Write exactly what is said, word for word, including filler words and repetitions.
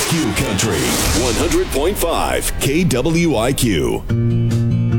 Q Country one hundred point five K W I Q.